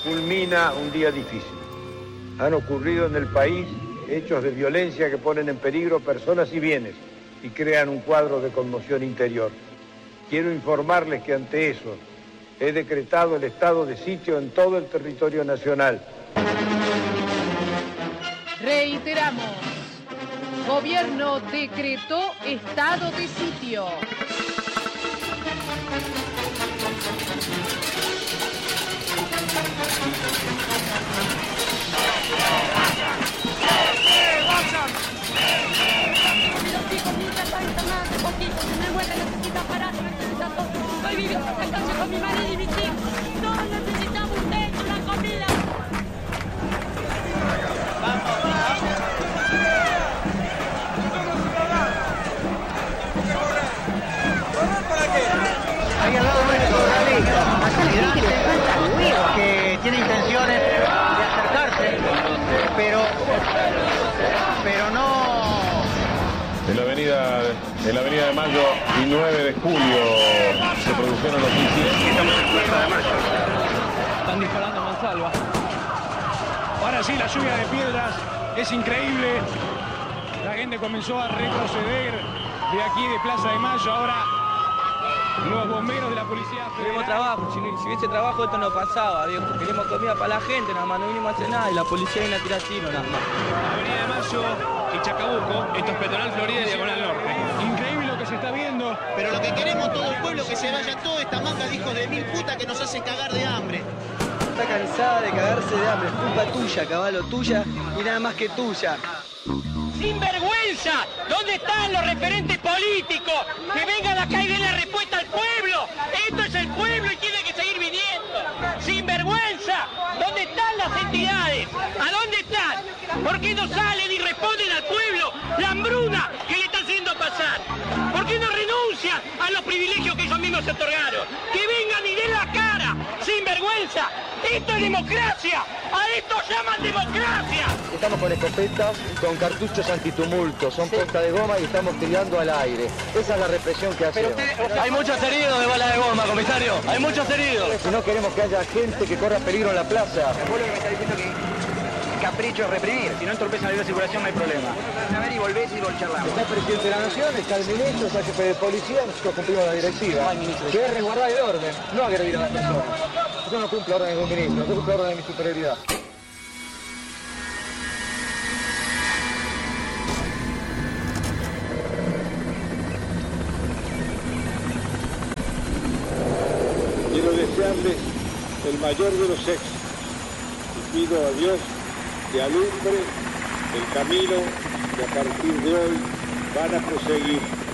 culmina un día difícil. Han ocurrido en el país hechos de violencia que ponen en peligro personas y bienes y crean un cuadro de conmoción interior. Quiero informarles que ante eso he decretado el estado de sitio en todo el territorio nacional. Reiteramos, Gobierno decretó estado de sitio. Estoy viviendo en la calle con mi marido y mis hijos. Todos necesitamos un techo, una comida. Ahí al lado nuestro, acá la gente le falta huevo, que tiene intenciones de acercarse, pero no. En la avenida de Mayo y 9 de julio se produjeron los incidentes. Estamos en Plaza de Mayo. Están disparando a mansalva. Ahora sí, la lluvia de piedras es increíble. La gente comenzó a retroceder de aquí de Plaza de Mayo. Ahora los bomberos de la policía federal. Queremos trabajo, si hubiese trabajo esto no pasaba, viejo. Queremos comida para la gente, nada más, no vinimos a hacer nada y la policía viene a tirar tiro, nada más. Avenida de Mayo y Chacabuco, esto es Peatonal Florida y Diagonal Norte. Increíble lo que se está viendo. Pero lo que queremos todo el pueblo, que se vaya toda esta manga de hijos de mil putas que nos hacen cagar de hambre. Está cansada de cagarse de hambre, es culpa tuya, caballo, tuya y nada más que tuya. ¡Sinvergüenza! ¿Dónde están los referentes políticos? Que vengan acá y den la respuesta al pueblo. Esto es el pueblo y tiene que seguir viniendo. ¡Sinvergüenza! ¿Dónde están las entidades? ¿A dónde están? ¿Por qué no salen y responden al pueblo la hambruna que le está haciendo pasar? ¿Por qué no renuncian a los privilegios que ellos mismos se otorgaron? ¡Que vengan y den la cara! ¡Sinvergüenza! ¡Esto es democracia! ¡A esto llaman democracia! Estamos con escopetas, con cartuchos antitumulto, son punta de goma y estamos tirando al aire. Esa es la represión que hacemos. Hay muchos heridos de bala de goma, comisario. Hay muchos heridos. Si no queremos que haya gente que corra peligro en la plaza. El pueblo que me está diciendo que capricho es reprimir. Si no entorpecen la libre circulación no hay problema. A ver y volvés y charlamos. Está el presidente de la Nación, está el ministro, está el jefe de policía, nosotros cumplimos la directiva. No hay ministro. Que es resguardar el orden, no agredir a las personas. Yo no cumplo órdenes de un ministro, yo cumplo órdenes de mi superioridad. Quiero desearles el mayor de los éxitos y pido a Dios que alumbre el camino que a partir de hoy van a proseguir.